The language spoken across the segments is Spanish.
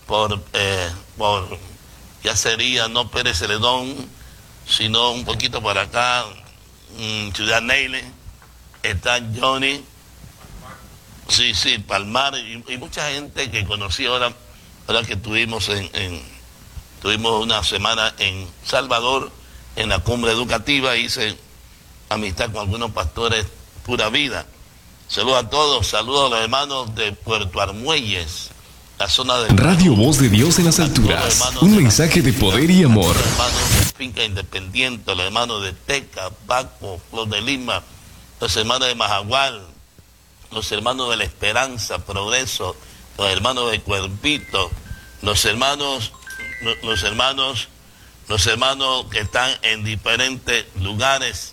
por ya sería no Pérez Celedón, sino un poquito por acá, Ciudad Neile, está Johnny, sí, Palmar, y mucha gente que conocí ahora que tuvimos tuvimos una semana en Salvador, en la cumbre educativa, hice amistad con algunos pastores pura vida. Saludos a todos, saludos a los hermanos de Puerto Armuelles, la zona de Radio Voz de Dios en las alturas, un mensaje de poder y amor. Los hermanos de Finca Independiente, los hermanos de Teca, Baco, Flor de Lima, los hermanos de Majagual, los hermanos de La Esperanza, Progreso, los hermanos de Cuerpito, los hermanos que están en diferentes lugares,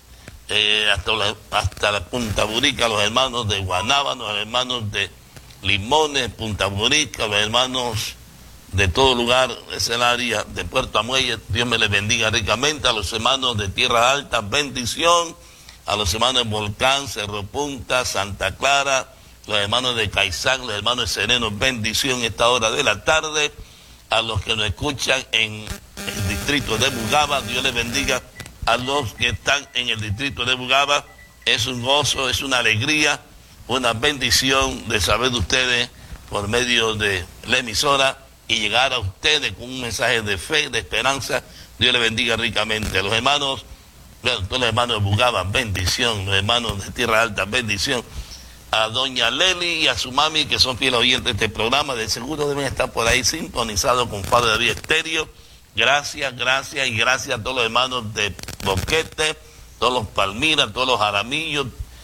hasta la Punta Burica, los hermanos de Guanábana, los hermanos de Limones, Punta Burica, los hermanos de todo lugar, es el área de Puerto Armuelles, Dios me les bendiga ricamente, a los hermanos de Tierra Alta, bendición, a los hermanos de Volcán, Cerro Punta, Santa Clara, los hermanos de Caizán, los hermanos de Sereno, bendición esta hora de la tarde, a los que nos escuchan en el distrito de Bugaba, Dios les bendiga, a los que están en el distrito de Bugaba, es un gozo, es una alegría, una bendición de saber de ustedes por medio de la emisora y llegar a ustedes con un mensaje de fe, de esperanza. Dios les bendiga ricamente. A los hermanos, bueno, todos los hermanos de Bugaba, bendición. Los hermanos de Tierra Alta, bendición. A doña Leli y a su mami, que son fieles oyentes de este programa, de seguro deben estar por ahí sintonizados con Padre David Estéreo. Gracias y gracias a todos los hermanos de Boquete, todos los Palmira, todos los Jaramillos,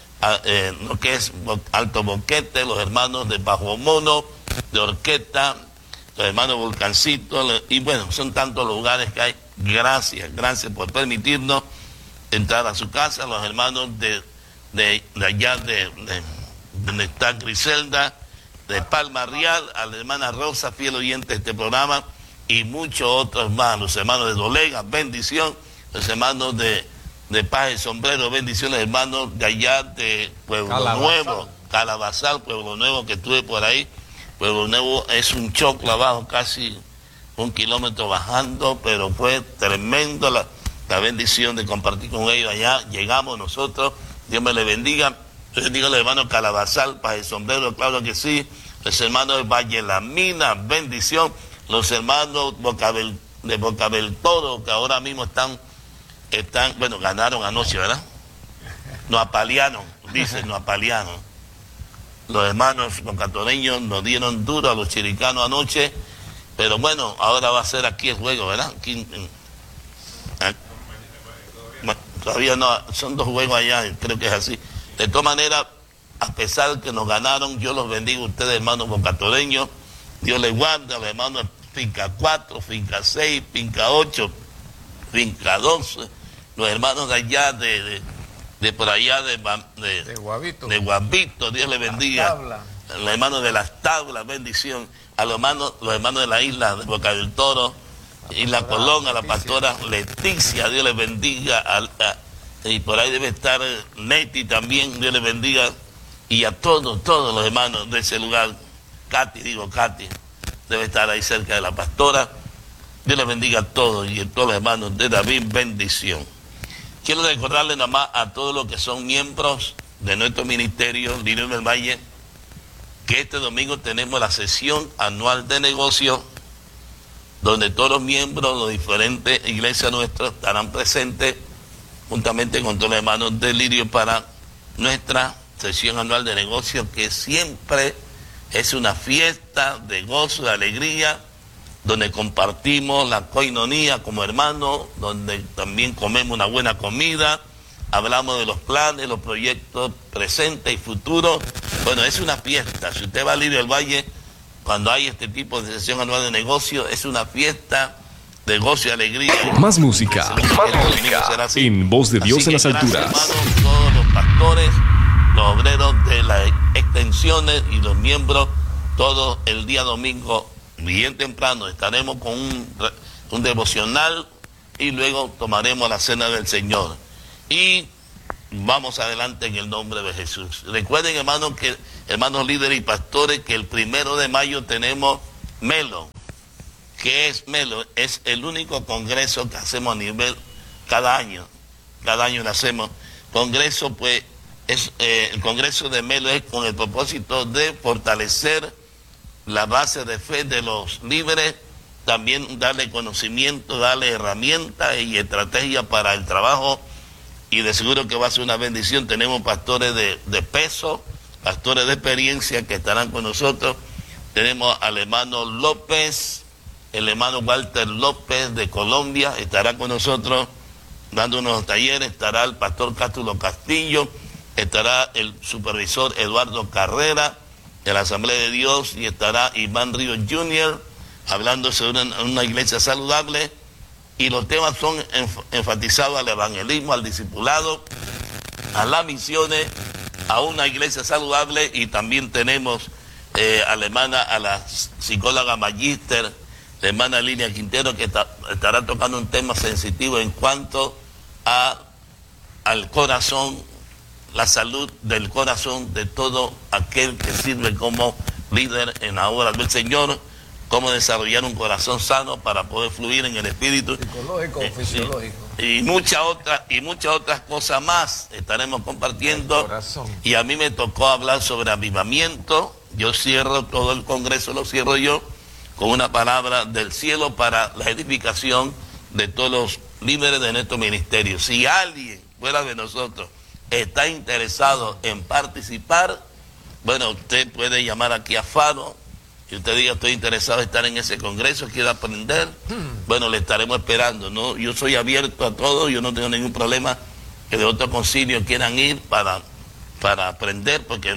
lo que es Alto Boquete, los hermanos de Bajo Mono, de Orqueta, los hermanos Volcancito, y bueno, son tantos lugares que hay. Gracias por permitirnos entrar a su casa, los hermanos de allá de donde está Griselda, de Palma Real, a la hermana Rosa, fiel oyente de este programa, y muchos otros más, los hermanos de Dolega, bendición, los hermanos de Paz y Sombrero, bendición, los hermanos de allá de Pueblo Nuevo, Calabazal, Pueblo Nuevo, que estuve por ahí. Pueblo Nuevo es un choclo abajo, casi 1 kilómetro bajando, pero fue tremendo la bendición de compartir con ellos allá. Llegamos nosotros, Dios me les bendiga. Dios bendiga a los hermanos Calabazal, Paz y Sombrero, claro que sí. Los hermanos de Valle La Mina, bendición. Los hermanos de Boca del Toro, que ahora mismo están, bueno, ganaron anoche, ¿verdad? Nos apalearon, dicen, nos apalearon. Los hermanos bocatoreños nos dieron duro a los chiricanos anoche, pero bueno, ahora va a ser aquí el juego, ¿verdad? Aquí, todavía no, son 2 juegos allá, creo que es así. De todas maneras, a pesar de que nos ganaron, yo los bendigo a ustedes, hermanos bocatoreños. Dios les guarda a los hermanos de Finca 4, Finca 6, Finca 8, Finca 12, los hermanos de allá, de por allá, de Guavito, Dios les bendiga. Los hermanos de Las Tablas, bendición. A los hermanos de la isla de Boca del Toro, Isla Colón, a la pastora Leticia, Dios les bendiga. Y por ahí debe estar Neti también, Dios les bendiga. Y a todos los hermanos de ese lugar. Katy, debe estar ahí cerca de la pastora. Dios les bendiga a todos y a todos los hermanos de David, bendición. Quiero recordarles nada más a todos los que son miembros de nuestro ministerio, Lirio del Valle, que este domingo tenemos la sesión anual de negocios, donde todos los miembros de las diferentes iglesias nuestras estarán presentes, juntamente con todos los hermanos de Lirio, para nuestra sesión anual de negocios, que siempre es una fiesta de gozo, de alegría, donde compartimos la coinonía como hermanos, donde también comemos una buena comida, hablamos de los planes, los proyectos presentes y futuros. Bueno, es una fiesta. Si usted va a Lirio del Valle, cuando hay este tipo de sesión anual de negocios, es una fiesta de gozo y alegría. Más música, en Voz de Dios en las alturas. Hermanos, todos los pastores, los obreros de las extensiones y los miembros, todo el día domingo, bien temprano, estaremos con un devocional y luego tomaremos la cena del Señor. Y vamos adelante en el nombre de Jesús. Recuerden, hermanos líderes y pastores, que el 1 de mayo tenemos Melo. ¿Qué es Melo? Es el único congreso que hacemos a nivel cada año. Cada año lo hacemos. Congreso, pues, el congreso de Melo es con el propósito de fortalecer la base de fe de los líderes, también darle conocimiento, darle herramientas y estrategias para el trabajo, y de seguro que va a ser una bendición. Tenemos pastores de peso, pastores de experiencia que estarán con nosotros. Tenemos al hermano López, el hermano Walter López de Colombia estará con nosotros dando unos talleres. Estará el pastor Cástulo Castillo, estará el supervisor Eduardo Carrera de la Asamblea de Dios, y estará Iván Ríos Jr. hablando sobre una iglesia saludable, y los temas son enfatizados al evangelismo, al discipulado, a las misiones, a una iglesia saludable. Y también tenemos a la psicóloga magíster, la hermana Lilia Quintero, que estará tocando un tema sensitivo en cuanto al corazón, la salud del corazón de todo aquel que sirve como líder en la obra del Señor, cómo desarrollar un corazón sano para poder fluir en el espíritu. Psicológico, fisiológico. Y muchas otras cosas más estaremos compartiendo. Y a mí me tocó hablar sobre avivamiento. Yo cierro todo el congreso, lo cierro yo con una palabra del cielo para la edificación de todos los líderes de nuestro ministerio. Si alguien fuera de nosotros está interesado en participar, bueno, usted puede llamar aquí a Faro y usted diga: estoy interesado en estar en ese congreso, quiero aprender. Bueno, le estaremos esperando, ¿no? Yo soy abierto a todo, yo no tengo ningún problema que de otro concilio quieran ir para aprender, porque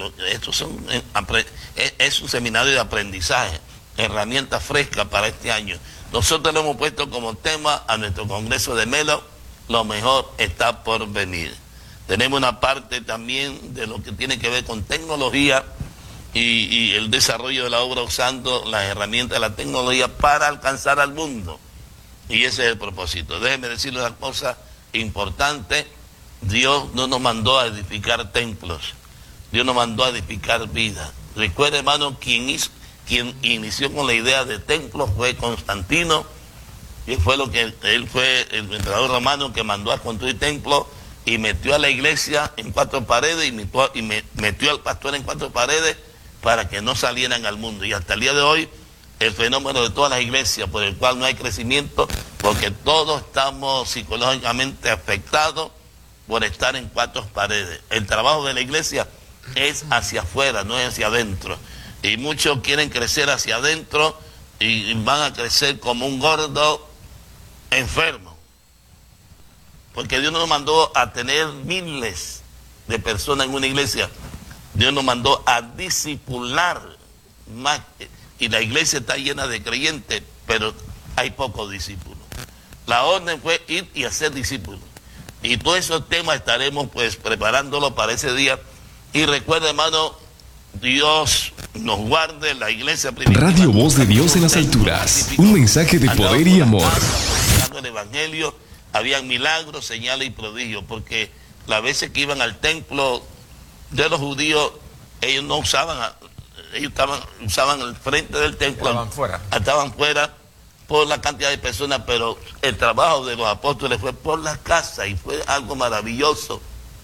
es un seminario de aprendizaje, herramientas frescas para este año. Nosotros lo hemos puesto como tema a nuestro congreso de Melo: lo mejor está por venir. Tenemos una parte también de lo que tiene que ver con tecnología y el desarrollo de la obra usando las herramientas de la tecnología para alcanzar al mundo. Y ese es el propósito. Déjenme decirle una cosa importante: Dios no nos mandó a edificar templos, Dios nos mandó a edificar vidas. Recuerde, hermano, quien inició con la idea de templos fue Constantino, y él fue el emperador romano que mandó a construir templos y metió a la iglesia en 4 paredes y metió al pastor en 4 paredes para que no salieran al mundo. Y hasta el día de hoy, el fenómeno de todas las iglesias, por el cual no hay crecimiento, porque todos estamos psicológicamente afectados por estar en 4 paredes. El trabajo de la iglesia es hacia afuera, no es hacia adentro. Y muchos quieren crecer hacia adentro y van a crecer como un gordo enfermo. Porque Dios no nos mandó a tener miles de personas en una iglesia. Dios nos mandó a discipular más. Y la iglesia está llena de creyentes, pero hay pocos discípulos. La orden fue ir y hacer discípulos. Y todos esos temas estaremos pues preparándolos para ese día. Y recuerda, hermano, Dios nos guarde, la iglesia primitiva. Radio Voz de Dios en las alturas. Un mensaje de poder y amor. El evangelio, habían milagros, señales y prodigios, porque las veces que iban al templo de los judíos, ellos no usaban, usaban el frente del templo, estaban fuera por la cantidad de personas, pero el trabajo de los apóstoles fue por la casa y fue algo maravilloso.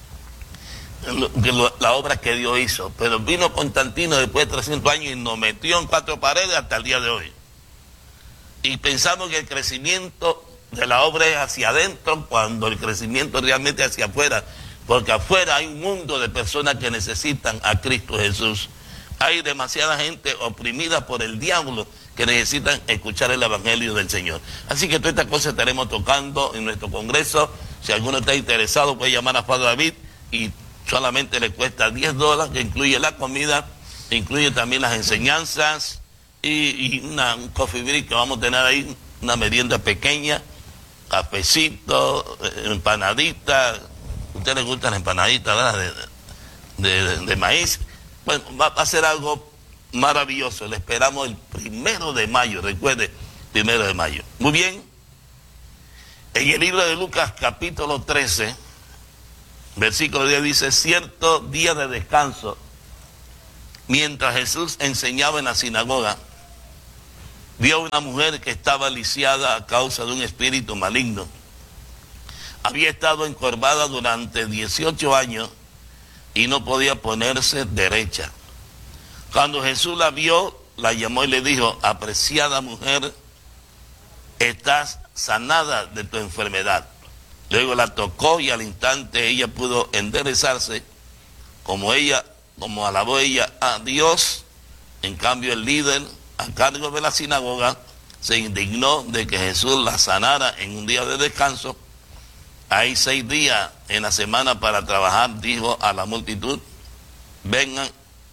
La obra que Dios hizo. Pero vino Constantino después de 300 años y nos metió en 4 paredes hasta el día de hoy. Y pensamos que el crecimiento de la obra es hacia adentro, cuando el crecimiento realmente es hacia afuera, porque afuera hay un mundo de personas que necesitan a Cristo Jesús. Hay demasiada gente oprimida por el diablo que necesitan escuchar el evangelio del Señor. Así que todas estas cosas estaremos tocando en nuestro congreso. Si alguno está interesado, puede llamar a Padre David y solamente le cuesta $10, que incluye la comida, incluye también las enseñanzas y un coffee break que vamos a tener ahí, una merienda pequeña, cafecito, empanadita. ¿A usted le gustan las empanaditas, verdad? De maíz. Bueno, va a ser algo maravilloso. Le esperamos el 1 de mayo, recuerde, 1 de mayo. Muy bien. En el libro de Lucas, capítulo 13, versículo 10 dice: cierto día de descanso, mientras Jesús enseñaba en la sinagoga, vio una mujer que estaba lisiada a causa de un espíritu maligno. Había estado encorvada durante 18 años y no podía ponerse derecha. Cuando Jesús la vio, la llamó y le dijo: apreciada mujer, estás sanada de tu enfermedad. Luego la tocó y al instante ella pudo enderezarse, como alabó ella a Dios. En cambio, el líder a cargo de la sinagoga se indignó de que Jesús la sanara en un día de descanso. Hay 6 días en la semana para trabajar, dijo a la multitud. Vengan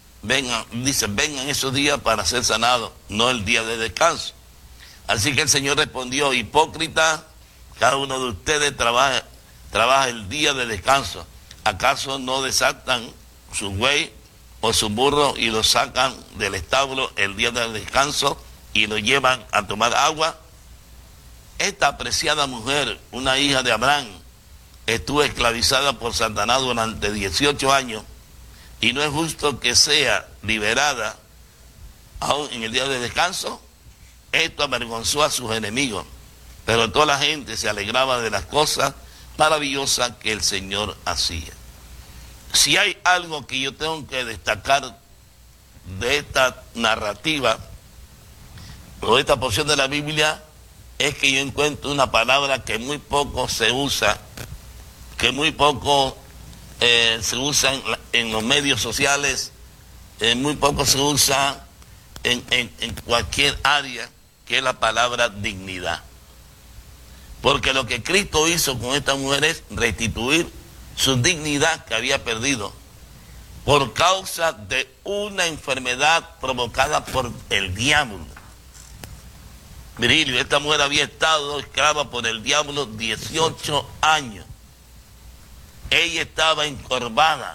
esos días para ser sanados, no el día de descanso. Así que el Señor respondió: hipócrita, cada uno de ustedes trabaja el día de descanso. ¿Acaso no desatan su buey o su burro y lo sacan del establo el día del descanso y lo llevan a tomar agua? Esta apreciada mujer, una hija de Abraham, estuvo esclavizada por Satanás durante 18 años y no es justo que sea liberada aún en el día de descanso. Esto avergonzó a sus enemigos, pero toda la gente se alegraba de las cosas maravillosas que el Señor hacía. Si hay algo que yo tengo que destacar de esta narrativa o de esta porción de la Biblia, es que yo encuentro una palabra que muy poco se usa, que muy poco se usa en los medios sociales, muy poco se usa en cualquier área, que es la palabra dignidad. Porque lo que Cristo hizo con esta mujer es restituir su dignidad que había perdido por causa de una enfermedad provocada por el diablo. Virgilio, esta mujer había estado esclava por el diablo 18 años. Ella estaba encorvada.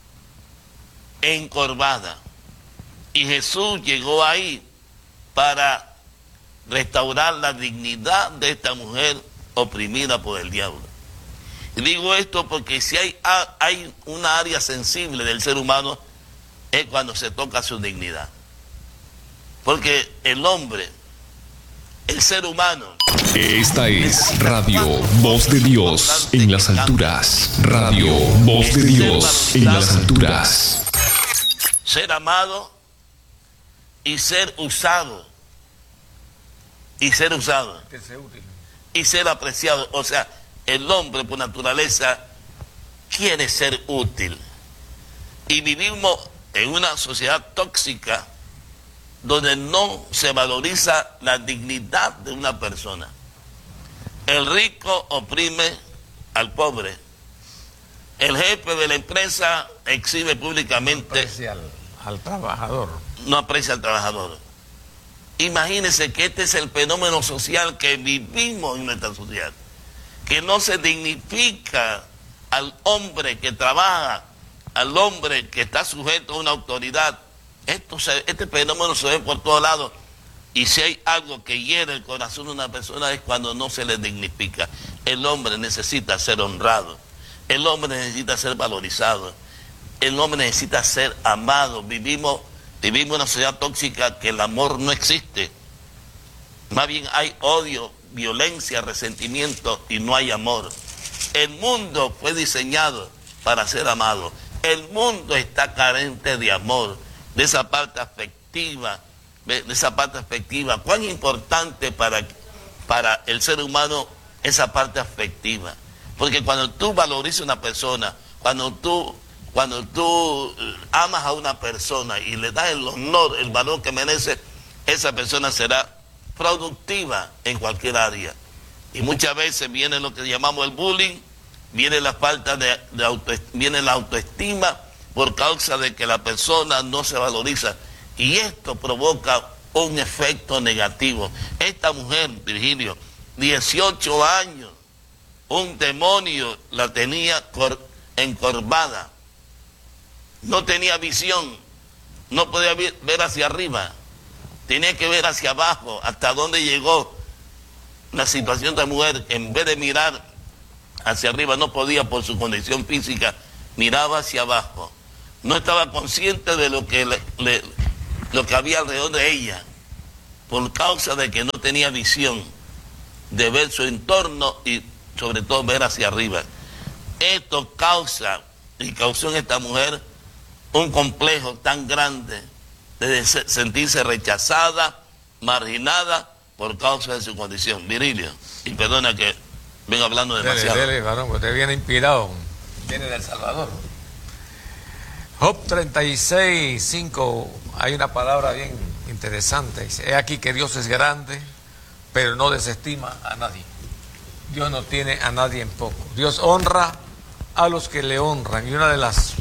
Y Jesús llegó ahí para restaurar la dignidad de esta mujer oprimida por el diablo. Y digo esto porque si hay una área sensible del ser humano, es cuando se toca su dignidad. Porque el ser humano... Esta es Radio Voz de Dios en las alturas. Radio Voz de Dios en las alturas. Ser amado y ser usado. Que sea útil. Y ser apreciado. O sea, el hombre por naturaleza quiere ser útil. Y vivimos en una sociedad tóxica donde no se valoriza la dignidad de una persona. El rico oprime al pobre. El jefe de la empresa exhibe públicamente... No aprecia al trabajador. No aprecia al trabajador. Imagínense que este es el fenómeno social que vivimos en nuestra sociedad. Que no se dignifica al hombre que trabaja, al hombre que está sujeto a una autoridad. Este fenómeno se ve por todos lados. Y si hay algo que hiere el corazón de una persona es cuando no se le dignifica. El hombre necesita ser honrado. El hombre necesita ser valorizado. El hombre necesita ser amado. Vivimos en una sociedad tóxica que el amor no existe. Más bien hay odio, violencia, resentimiento y no hay amor. El mundo fue diseñado para ser amado. El mundo está carente de amor, de esa parte afectiva, cuán importante para el ser humano esa parte afectiva. Porque cuando tú valorizas a una persona, cuando tú amas a una persona y le das el honor, el valor que merece, esa persona será productiva en cualquier área. Y muchas veces viene lo que llamamos el bullying, viene la falta viene la autoestima por causa de que la persona no se valoriza. Y esto provoca un efecto negativo. Esta mujer, Virgilio, 18 años, un demonio la tenía encorvada. No tenía visión, no podía ver hacia arriba, tenía que ver hacia abajo. Hasta dónde llegó la situación de la mujer, en vez de mirar hacia arriba, no podía por su condición física, miraba hacia abajo. No estaba consciente de lo que había alrededor de ella. por causa de que no tenía visión de ver su entorno y sobre todo ver hacia arriba. Esto causó en esta mujer un complejo tan grande de sentirse rechazada, marginada por causa de su condición. Virilio, y perdona que vengo hablando demasiado. Dele, varón, usted viene inspirado, viene del Salvador. Job 36:5, hay una palabra bien interesante. Dice: he aquí que Dios es grande, pero no desestima a nadie. Dios no tiene a nadie en poco. Dios honra a los que le honran. Y una de las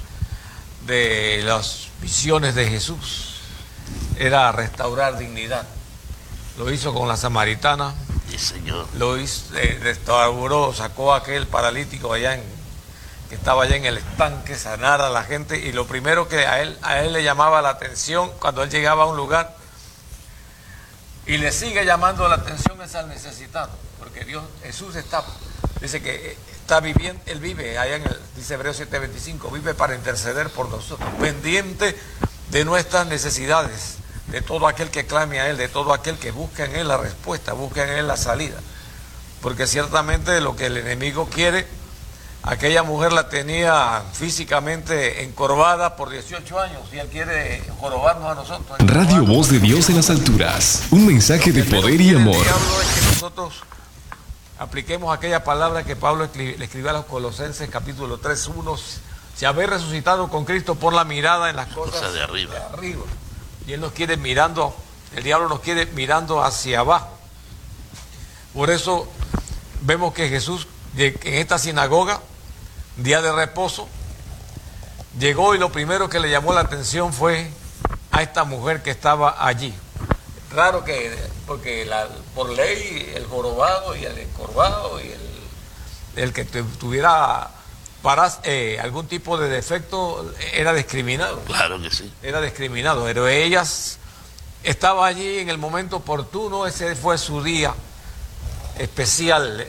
visiones de Jesús era restaurar dignidad. Lo hizo con la samaritana. Sí, Señor. Lo hizo, restauró, sacó a aquel paralítico que estaba allá en el estanque, sanar a la gente. Y lo primero que a él le llamaba la atención cuando él llegaba a un lugar, y le sigue llamando la atención, es al necesitado, porque Jesús dice que está viviendo, él vive allá dice Hebreos 7:25, vive para interceder por nosotros, pendiente de nuestras necesidades, de todo aquel que clame a él, de todo aquel que busque en él la respuesta, busque en él la salida, porque ciertamente lo que el enemigo quiere, aquella mujer la tenía físicamente encorvada por 18 años y él quiere jorobarnos a nosotros. Radio Voz de Dios en las alturas, un mensaje de poder y amor. El diablo es que nosotros apliquemos aquella palabra que Pablo le escribió a los Colosenses, capítulo 3:1, si habéis resucitado con Cristo por la mirada en las cosas de arriba. Y él nos quiere mirando, el diablo nos quiere mirando hacia abajo. Por eso vemos que Jesús en esta sinagoga, día de reposo, llegó y lo primero que le llamó la atención fue a esta mujer que estaba allí. Raro porque por ley el jorobado y el encorvado y el que tuviera algún tipo de defecto era discriminado. Claro que sí. Era discriminado, pero ellas estaba allí en el momento oportuno, ese fue su día especial.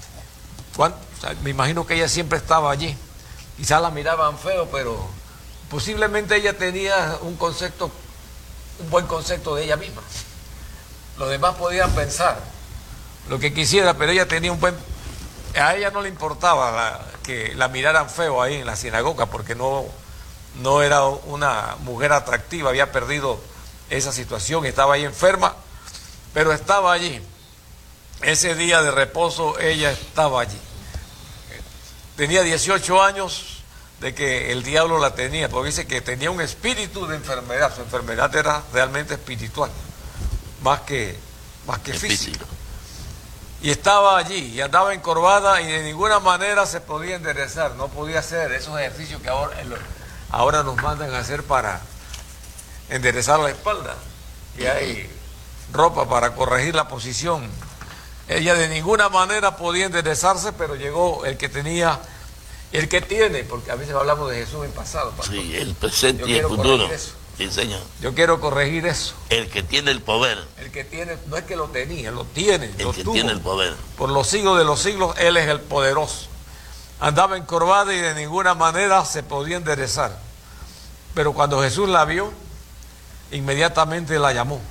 Me imagino que ella siempre estaba allí. Quizás la miraban feo, pero posiblemente ella tenía un buen concepto de ella misma. Los demás podían pensar lo que quisiera, pero ella tenía a ella no le importaba que la miraran feo ahí en la sinagoga, porque no era una mujer atractiva, había perdido esa situación, estaba ahí enferma, pero estaba allí. Ese día de reposo ella estaba allí. Tenía 18 años de que el diablo la tenía, porque dice que tenía un espíritu de enfermedad. Su enfermedad era realmente espiritual, más que física. Y estaba allí, y andaba encorvada, y de ninguna manera se podía enderezar. No podía hacer esos ejercicios que ahora nos mandan a hacer para enderezar la espalda. Y hay ropa para corregir la posición. Ella de ninguna manera podía enderezarse, pero llegó el que tiene, porque a veces hablamos de Jesús en pasado, pastor. Sí, el presente y el futuro. Sí, Señor. Yo quiero corregir eso. El que tiene el poder. El que tiene, no es que lo tenía, lo tiene. El que tiene el poder. Por los siglos de los siglos, Él es el poderoso. Andaba encorvada y de ninguna manera se podía enderezar. Pero cuando Jesús la vio, inmediatamente la llamó.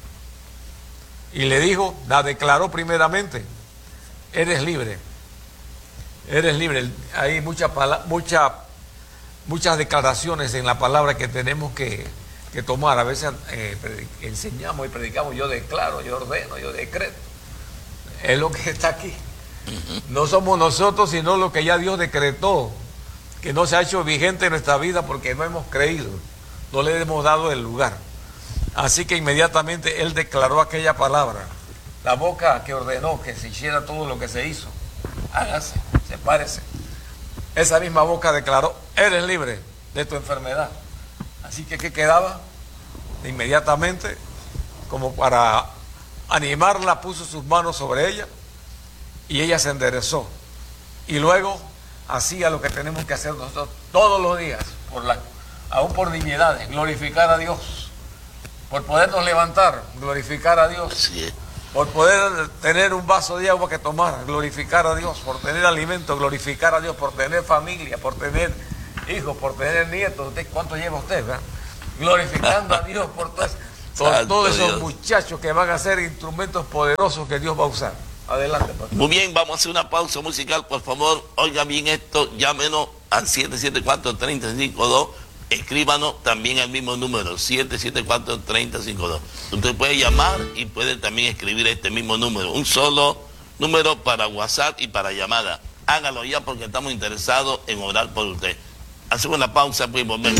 Y le dijo, la declaró primeramente: eres libre. Eres libre. Hay muchas declaraciones en la palabra que tenemos que tomar. A veces enseñamos y predicamos: yo declaro, yo ordeno, yo decreto. Es lo que está aquí. No somos nosotros, sino lo que ya Dios decretó, que no se ha hecho vigente en nuestra vida porque no hemos creído, no le hemos dado el lugar. Así que inmediatamente Él declaró aquella palabra. La boca que ordenó que se hiciera todo lo que se hizo, hágase, sepárese. Esa misma boca declaró: eres libre de tu enfermedad. Así que ¿qué quedaba? Inmediatamente, como para animarla, puso sus manos sobre ella y ella se enderezó. Y luego hacía lo que tenemos que hacer nosotros todos los días, aún por nimiedades, glorificar a Dios. Por podernos levantar, glorificar a Dios. Así es. Por poder tener un vaso de agua que tomar, glorificar a Dios. Por tener alimento, glorificar a Dios. Por tener familia, por tener hijos, por tener nietos. ¿Cuánto lleva usted, verdad? Glorificando a Dios por todo eso. Con todos esos Dios. muchachos que van a ser instrumentos poderosos que Dios va a usar. Adelante, pastor. Muy bien, vamos a hacer una pausa musical, por favor. Oiga bien esto, llámenos al 774-3052. Escríbanos también al mismo número, 774-3052. Usted puede llamar y puede también escribir este mismo número. Un solo número para WhatsApp y para llamada. Hágalo ya porque estamos interesados en orar por usted. Hacemos una pausa, pues volvemos.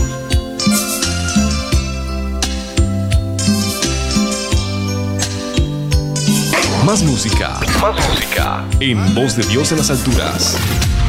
Más música. En Voz de Dios en las alturas.